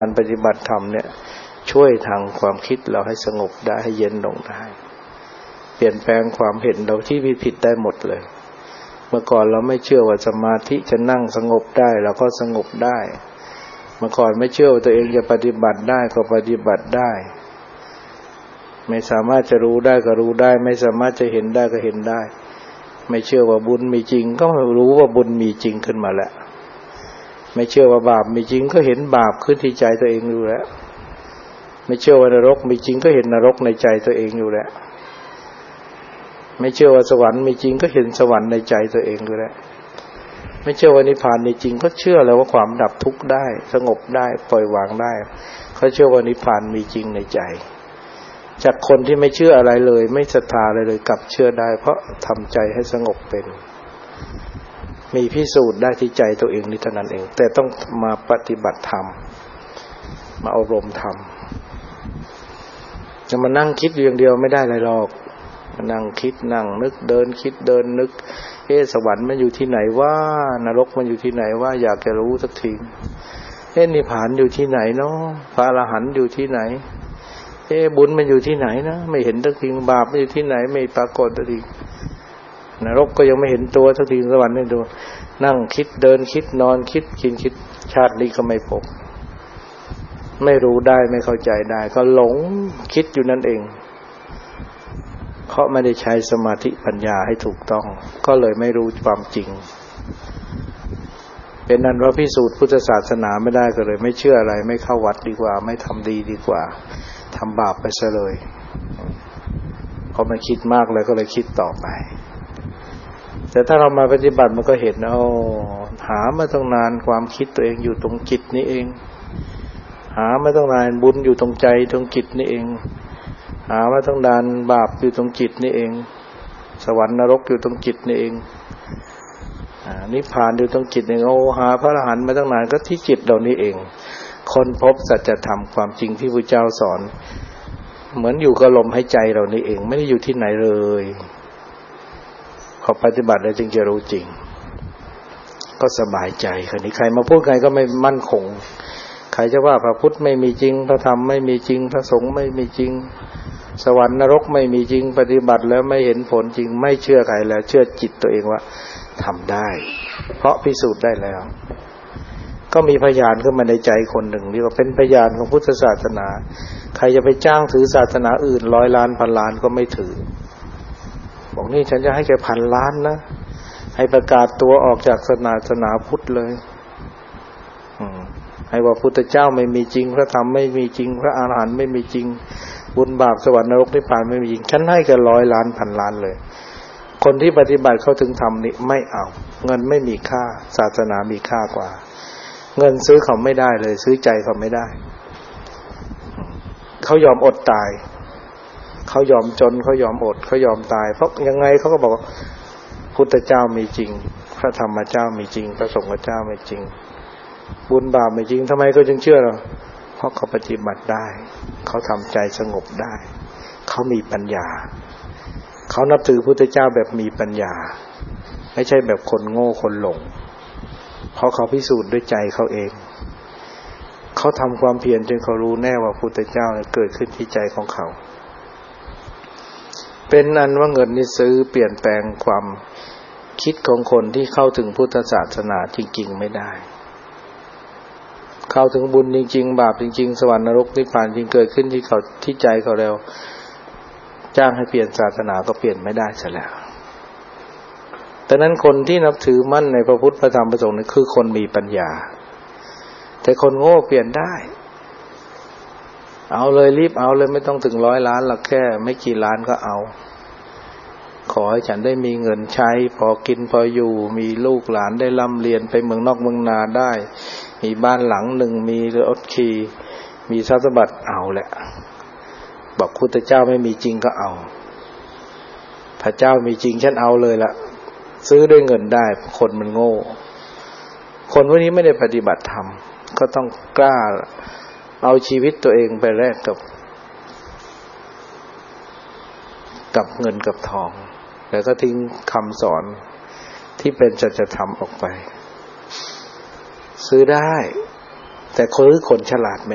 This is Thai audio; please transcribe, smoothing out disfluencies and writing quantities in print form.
การปฏิบัติธรรมเนี่ยช่วยทางความคิดเราให้สงบได้ให้เย็นลงได้เปลี่ยนแปลงความเห็นเราที่ผิดได้หมดเลยเมื่อก่อนเราไม่เชื่อว่าสมาธิจะนั่งสงบได้เราก็สงบได้เมื่อก่อนไม่เชื่อว่าตัวเองจะปฏิบัติได้ก็ปฏิบัติได้ไม่สามารถจะรู้ได้ก็รู้ได้ไม่สามารถจะเห็นได้ก็เห็นได้ไม่เชื่อว่าบุญมีจริงก็รู้ว่าบุญมีจริงขึ้นมาแล้วไม่เชื่อว่าบาปมีจริงก็เห็นบาปขึ้นที่ใจตัวเองอยู่แล้วไม่เชื่อว่านรกมีจริงก็เห็นนรกในใจตัวเองอยู่แล้วไม่เชื่อว่าสวรรค์มีจริงก็เห็นสวรรค์ในใจตัวเองอยู่แล้วไม่เชื่อว่านิพพานมีจริงก็เชื่อแล้วว่าความดับทุกข์ได้สงบได้ปล่อยวางได้เขาเชื่อว่านิพพานมีจริงในใจจากคนที่ไม่เชื่ออะไรเลยไม่ศรัทธาอะไรเลยกลับเชื่อได้เพราะทำใจให้สงบเป็นมีพิสูจน์ได้ที่ใจตัวเองนี่เท่านั้นเองแต่ต้องมาปฏิบัติธรรมมาอบรมธรรมจะมานั่งคิดอย่างเดียวไม่ได้เลยหรอกมานั่งคิดนั่งนึกเดินคิดเดินนึกสวรรค์มันอยู่ที่ไหนว่านรกมันอยู่ที่ไหนว่าอยากจะรู้สักทีนิพพานอยู่ที่ไหนเนาะพระอรหันต์อยู่ที่ไหนบุญมันอยู่ที่ไหนนะไม่เห็นสักทีบาปมันอยู่ที่ไหนไม่ปรากฏสักทีนรกก็ยังไม่เห็นตัวสักทีสวรรค์ไม่ดูนั่งคิดเดินคิดนอนคิดกินคิดชาตินี้ก็ไม่พบไม่รู้ได้ไม่เข้าใจได้ก็หลงคิดอยู่นั่นเองเพราะไม่ได้ใช้สมาธิปัญญาให้ถูกต้องก็เลยไม่รู้ความจริงเป็นนั้นว่าพิสูจน์พุทธศาสนาไม่ได้ก็เลยไม่เชื่ออะไรไม่เข้าวัดดีกว่าไม่ทำดีดีกว่าทำบาปไปซะเลยเพราะมันคิดมากเลยก็เลยคิดต่อไปแต่ถ้าเรามาปฏิบัติมันก็เห็นหามาตั้งนานความคิดตัวเองอยู่ตรงจิตนี่เองหามาตั้งนานบุญอยู่ตรงใจตรงจิตนี่เองหามาตั้งนานบาปอยู่ตรงจิตนี่เองสวรรค์นรกอยู่ตรงจิตนี่เองนิพพานอยู่ตรงจิตนี่หาพระอรหันต์มาตั้งนานก็ที่จิตเรานี่เองคนพบสัจธรรมความจริงที่พระเจ้าสอนเหมือนอยู่กับลมหายใจเรานี่เองไม่ได้อยู่ที่ไหนเลยพอปฏิบัติแล้วจึงจะรู้จริงก็สบายใจคราวนี้ใครมาพูดใครก็ไม่มั่นคงใครจะว่าพระพุทธไม่มีจริงพระธรรมไม่มีจริงพระสงฆ์ไม่มีจริงสวรรค์นรกไม่มีจริงปฏิบัติแล้วไม่เห็นผลจริงไม่เชื่อใครแล้วเชื่อจิตตัวเองว่าทำได้เพราะพิสูจน์ได้แล้วก็มีพยานขึ้นมาในใจคนหนึ่งที่ว่าเป็นพยานของพุทธศาสนาใครจะไปจ้างถือศาสนาอื่น100 ล้านพันล้านก็ไม่ถือบอกนี่ฉันจะให้แกพันล้านนะให้ประกาศตัวออกจากศาสนาพุทธเลยให้ว่าพุทธเจ้าไม่มีจริงพระธรรมไม่มีจริงพระอรหันต์ไม่มีจริงบุญบาปสวรรค์นรกนิพพานไม่มีจริงฉันให้แก100 ล้านพันล้านเลยคนที่ปฏิบัติเข้าถึงธรรมนี่ไม่เอาเงินไม่มีค่าศาสนามีค่ากว่าเงินซื้อเขาไม่ได้เลยซื้อใจเขาไม่ได้เขายอมอดตายเขายอมจนเขายอมอดเขายอมตายเพราะยังไงเขาก็บอกว่าพุทธเจ้ามีจริงพระธรรมเจ้ามีจริงพระสงฆ์เจ้ามีจริงบุญบาปมีจริงทำไมเขาจึงเชื่อเราเพราะเขาปฏิบัติได้เขาทำใจสงบได้เขามีปัญญาเขานับถือพุทธเจ้าแบบมีปัญญาไม่ใช่แบบคนโง่คนหลงเพราะเขาพิสูจน์ด้วยใจเขาเองเขาทำความเพียรจนเขารู้แน่ว่าพุทธเจ้าเกิดขึ้นที่ใจของเขาเป็นอันว่าเงินนี้ซื้อเปลี่ยนแปลงความคิดของคนที่เข้าถึงพุทธศาสนาจริงๆไม่ได้เข้าถึงบุญจริงๆบาปจริงๆสวรรค์นรกนิพพานจริงเกิดขึ้นที่เขาที่ใจเขาแล้วจ้างให้เปลี่ยนศาสนาก็เปลี่ยนไม่ได้ซะแล้วแต่นั้นคนที่นับถือมั่นในพระพุทธพระธรรมพระสงฆ์นี่คือคนมีปัญญาแต่คนโง่เปลี่ยนได้เอาเลยรีบเอาเลยไม่ต้องถึง100 ล้านหรอกแค่ไม่กี่ล้านก็เอาขอให้ฉันได้มีเงินใช้พอกินพออยู่มีลูกหลานได้ร่ำเรียนไปเมืองนอกเมืองนาได้มีบ้านหลังหนึ่งมีรถขี่มีทรัพย์สมบัติเอาแหละบอกพุทธเจ้าไม่มีจริงก็เอาพระเจ้ามีจริงฉันเอาเลยละซื้อด้วยเงินได้คนมันโง่คนพวกนี้ไม่ได้ปฏิบัติธรรมก็ต้องกล้าเอาชีวิตตัวเองไปแลกกับเงินกับทองแล้วก็ทิ้งคำสอนที่เป็นสัจธรรมออกไปซื้อได้แต่คนฉลาดไม่